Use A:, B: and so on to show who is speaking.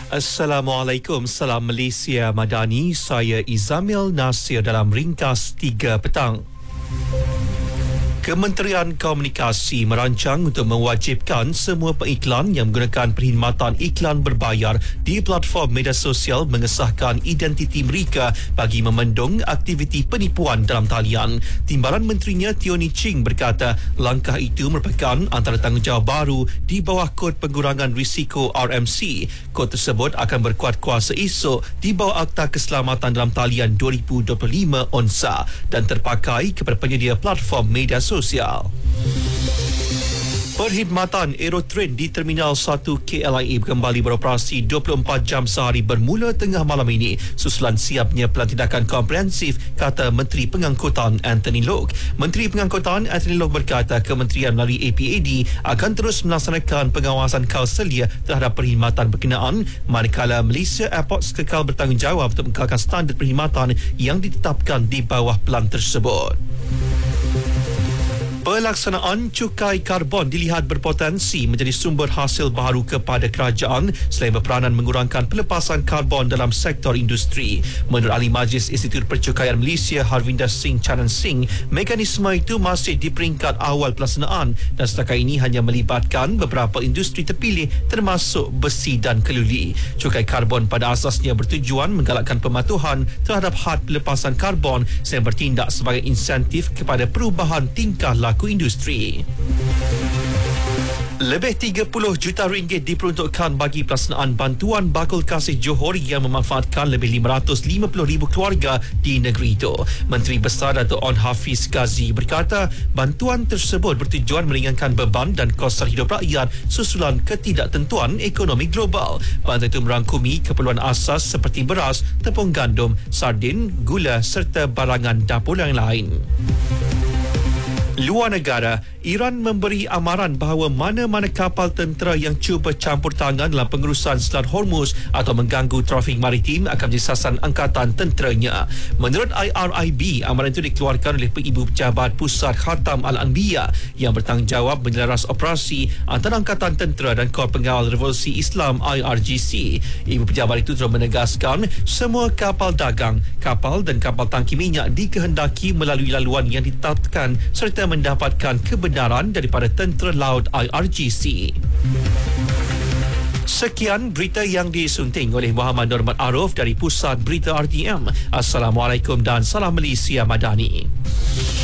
A: Assalamualaikum, salam Malaysia Madani. Saya Izamil Nasir dalam ringkas 3 petang. Kementerian Komunikasi merancang untuk mewajibkan semua pengiklan yang menggunakan perkhidmatan iklan berbayar di platform media sosial mengesahkan identiti mereka bagi memendung aktiviti penipuan dalam talian. Timbalan Menterinya Tioni Ching berkata langkah itu merupakan antara tanggungjawab baru di bawah Kod Pengurangan Risiko RMC. Kod tersebut akan berkuat kuasa esok di bawah Akta Keselamatan dalam Talian 2025 ONSA dan terpakai kepada penyedia platform media sosial. Perkhidmatan Aerotrain di Terminal 1 KLIA kembali beroperasi 24 jam sehari bermula tengah malam ini susulan siapnya pelantikan komprehensif, kata Menteri Pengangkutan Anthony Loke. Menteri Pengangkutan Anthony Loke berkata kementerian melalui APAD akan terus melaksanakan pengawasan kauselia terhadap perkhidmatan berkenaan manakala Malaysia Airports kekal bertanggungjawab untuk mengekalkan standard perkhidmatan yang ditetapkan di bawah pelan tersebut. Pelaksanaan cukai karbon dilihat berpotensi menjadi sumber hasil baharu kepada kerajaan selain berperanan mengurangkan pelepasan karbon dalam sektor industri. Menurut Ahli Majlis Institut Percukaian Malaysia Harvinder Singh Chanan Singh, mekanisme itu masih di peringkat awal pelaksanaan dan setakat ini hanya melibatkan beberapa industri terpilih termasuk besi dan keluli. Cukai karbon pada asasnya bertujuan menggalakkan pematuhan terhadap had pelepasan karbon selain bertindak sebagai insentif kepada perubahan tingkah laku industri. Lebih 30 juta ringgit diperuntukkan bagi pelaksanaan bantuan bakul kasih Johor yang memanfaatkan lebih 550,000 keluarga di negeri itu. Menteri Besar Dato' On Hafiz Ghazi berkata bantuan tersebut bertujuan meringankan beban dan kos hidup rakyat susulan ketidaktentuan ekonomi global. Bantuan itu merangkumi keperluan asas seperti beras, tepung gandum, sardin, gula serta barangan dapur yang lain. Luar negara, Iran memberi amaran bahawa mana-mana kapal tentera yang cuba campur tangan dalam pengurusan Selat Hormuz atau mengganggu trafik maritim akan menjadi sasaran angkatan tenteranya. Menurut IRIB, amaran itu dikeluarkan oleh Ibu Pejabat Pusat Khatam Al-Anbiya yang bertanggungjawab menyelaras operasi antara Angkatan Tentera dan Kor Pengawal Revolusi Islam IRGC. Ibu Pejabat itu terus menegaskan semua kapal dagang, kapal dan kapal tangki minyak dikehendaki melalui laluan yang ditetapkan serta mendapatkan kebenaran daripada Tentera Laut IRGC. Sekian berita yang disunting oleh Muhammad Nur Arif dari Pusat Berita RTM. Assalamualaikum dan salam Malaysia Madani.